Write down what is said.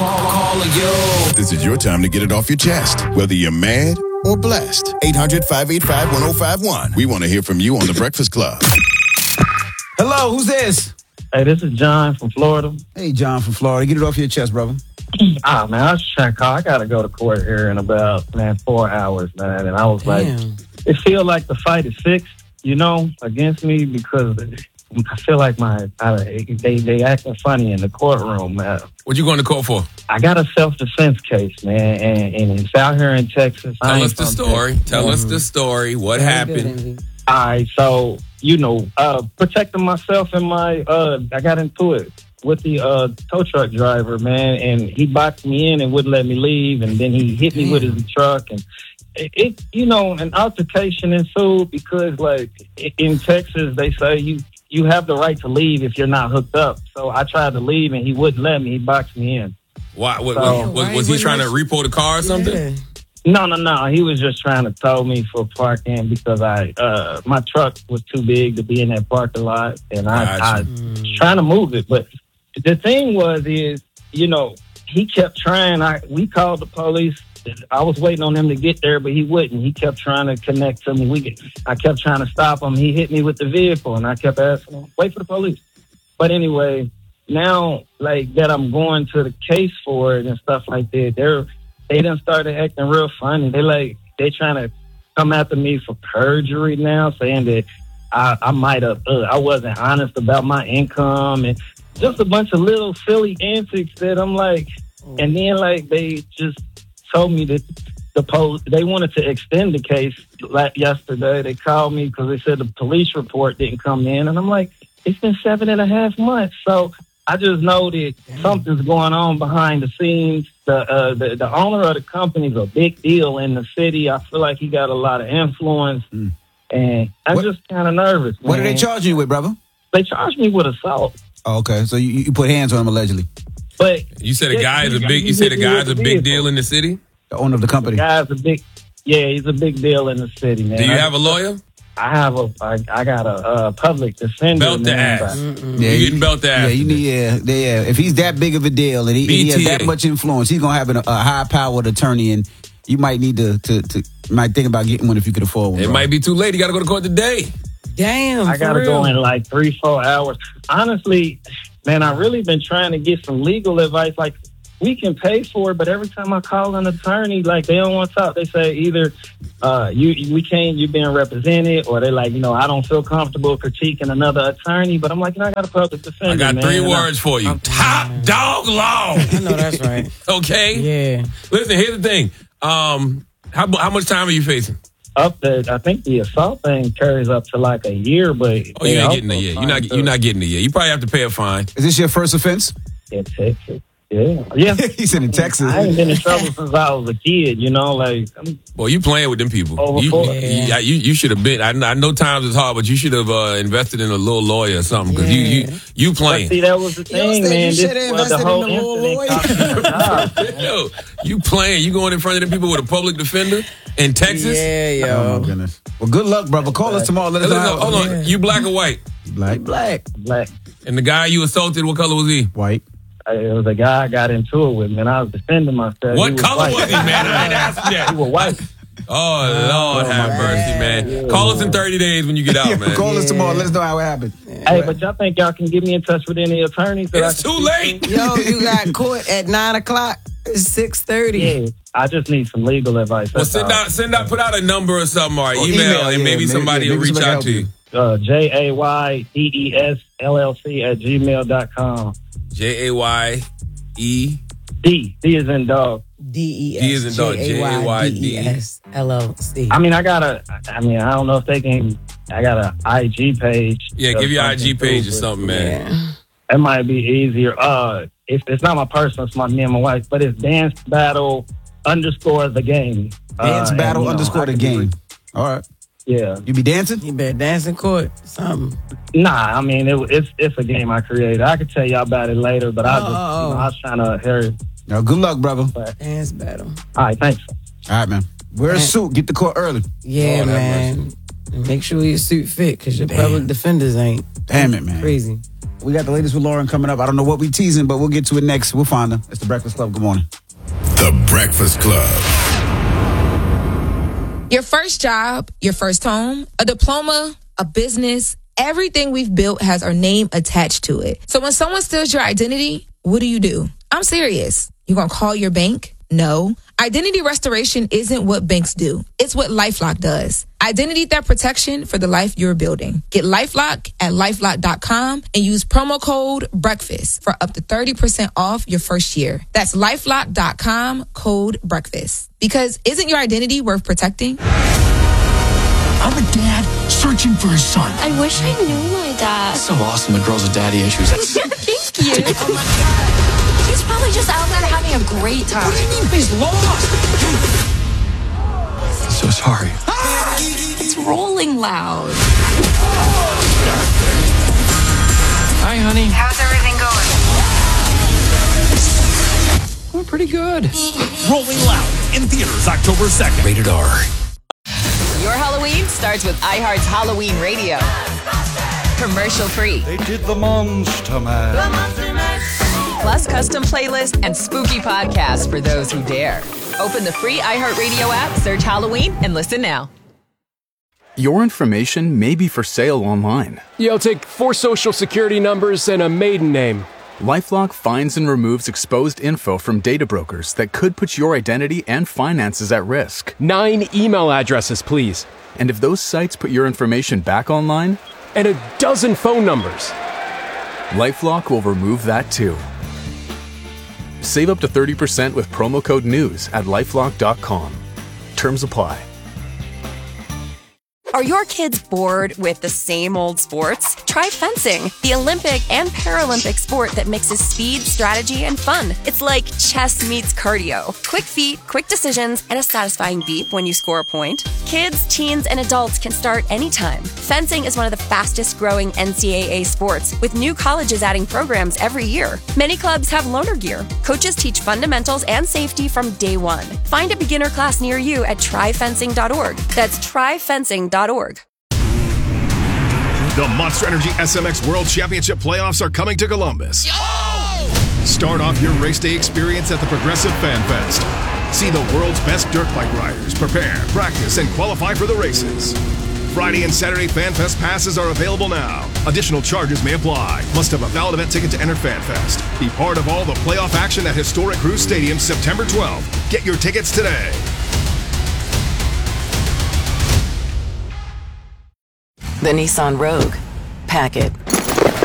Call yo. This is your time to get it off your chest, whether you're mad or blessed. 800-585-1051. We want to hear from you on The Breakfast Club. Hello, who's this? Hey, this is John from Florida. Hey, John from Florida. Get it off your chest, brother. Man, I was just trying to call. I got to go to court here in about, 4 hours, man. And I was like, it feels like the fight is fixed, against me because I feel like they acting funny in the courtroom, man. What you going to court for? I got a self-defense case, man, and it's out here in Texas. Tell us the story. Tell us the story. What happened? All right, so, protecting myself and I got into it with the tow truck driver, man, and he boxed me in and wouldn't let me leave, and then he hit me with his truck, and an altercation ensued because, in Texas, they say you have the right to leave if you're not hooked up. So I tried to leave, and he wouldn't let me. He boxed me in. Why? Was he trying to repo the car or something? Yeah. No. He was just trying to tow me for parking because my truck was too big to be in that parking lot, and I was trying to move it. But the thing is, he kept trying. We called the police. I was waiting on him to get there, but he wouldn't. He kept trying to connect to me. I kept trying to stop him. He hit me with the vehicle, and I kept asking him, wait for the police. But anyway, now, that I'm going to the case for it and stuff like that, they done started acting real funny. They trying to come after me for perjury now, saying that I might have, I wasn't honest about my income and just a bunch of little silly antics that I'm like, and then they just told me that they wanted to extend the case yesterday. They called me because they said the police report didn't come in, and I'm like, it's been 7.5 months. So I just know that something's going on behind the scenes. The owner of the company is a big deal in the city. I feel like he got a lot of influence, and I'm just kind of nervous. What are they charging you with, brother? They charged me with assault. Oh, okay, so you put hands on him allegedly. But you said a guy is a big. You said a guy's a big deal in the city. The owner of the company. He's a big deal in the city, man. Do you have a lawyer? I got a public defender. Belt the ass. You getting belt the ass. Yeah, you need. Yeah. If he's that big of a deal and he has that much influence, he's gonna have a high-powered attorney, and you might need to might think about getting one if you could afford one. It might be too late. You got to go to court today. Damn, I gotta go in 3-4 hours. Honestly, man, I really been trying to get some legal advice. We can pay for it, but every time I call an attorney, they don't want to talk. They say either you're being represented, or they I don't feel comfortable critiquing another attorney. But I'm like, I got a public defender. I got 3 words for you: top dog law. I know that's right. Okay. Yeah. Listen, here's the thing. How much time are you facing? Up there, I think the assault thing carries up to a year, but you ain't getting a year. You're not getting a year. You probably have to pay a fine. Is this your first offense? In Texas. Yeah. He said in Texas. I ain't been in trouble since I was a kid, Well, you playing with them people. You should have been. I know times is hard, but you should have invested in a little lawyer or something because you playing. But see, that was the thing, man. You should have invested in a little lawyer. Yo, you playing. You going in front of them people with a public defender in Texas? Yeah, yo. Oh, my goodness. Well, good luck, brother. Call us tomorrow. Let us know. Hold on. You black or white? Black. And the guy you assaulted, what color was he? White. It was a guy I got into it with, man. I was defending myself. What color was he, man? I ain't asked you that. He was white. Oh, Lord have mercy, man. Yeah. Call us in 30 days when you get out, man. Call us tomorrow. Let us know how it happened. Hey, but y'all think y'all can get me in touch with any attorneys? It's too late. Yo, you got court at 9 o'clock. It's 6:30. Yeah, I just need some legal advice. Well, put out a number or something, or email, and maybe somebody will reach out to you. JAYDESLLC@gmail.com. JAYE. D is in dog. DES. D is in dog. JAYDESLLC. I don't know if they can. I got an IG page. Yeah, give your IG page or something, man. Yeah. It might be easier. It's not my personal, it's me and my wife, but it's Dance Battle _the game. Dance Battle _ the game. All right. Yeah. You be dancing? You better dance in court. Something. Nah, it's a game I created. I could tell y'all about it later, but I was trying to hear it. Now, good luck, brother. Dance battle. All right, thanks. All right, man. Wear a suit. Get to court early. Yeah, man. And make sure your suit fit, because your public defenders ain't. Damn it, man. Crazy. We got the latest with Lauren coming up. I don't know what we teasing, but we'll get to it next. We'll find her. It's The Breakfast Club. Good morning. The Breakfast Club. Your first job, your first home, a diploma, a business, everything we've built has our name attached to it. So when someone steals your identity, what do? I'm serious. You gonna call your bank? No. Identity restoration isn't what banks do. It's what LifeLock does. Identity theft protection for the life you're building. Get LifeLock at LifeLock.com and use promo code BREAKFAST for up to 30% off your first year. That's LifeLock.com, code BREAKFAST. Because isn't your identity worth protecting? I'm a dad searching for his son. I wish I knew my dad. It's so awesome when girls with daddy issues. Thank you. Oh my God. He's probably just out there having a great time. What do you mean he's lost? I'm so sorry. It's rolling loud. Hi, honey. How's everything going? We're pretty good. Rolling Loud in theaters October 2nd. Rated R. Your Halloween starts with iHeart's Halloween Radio. Commercial free. They did the Monster Mash. Plus custom playlists and spooky podcasts for those who dare. Open the free iHeartRadio app, search Halloween, and listen now. Your information may be for sale online. You'll take 4 social security numbers and a maiden name. LifeLock finds and removes exposed info from data brokers that could put your identity and finances at risk. 9 email addresses, please. And if those sites put your information back online? And a dozen phone numbers. LifeLock will remove that too. Save up to 30% with promo code NEWS at LifeLock.com. Terms apply. Are your kids bored with the same old sports? Try fencing, the Olympic and Paralympic sport that mixes speed, strategy, and fun. It's like chess meets cardio. Quick feet, quick decisions, and a satisfying beep when you score a point. Kids, teens, and adults can start anytime. Fencing is one of the fastest growing NCAA sports, with new colleges adding programs every year. Many clubs have loaner gear. Coaches teach fundamentals and safety from day one. Find a beginner class near you at tryfencing.org. That's tryfencing.org. The Monster Energy SMX World Championship playoffs are coming to Columbus. Yo! Start off your race day experience at the Progressive Fan Fest. See the world's best dirt bike riders prepare, practice, and qualify for the races. Friday and Saturday Fan Fest passes are available now. Additional charges may apply. Must have a valid event ticket to enter Fan Fest. Be part of all the playoff action at historic Cruise Stadium September 12th. Get your tickets today. The Nissan Rogue. Pack it.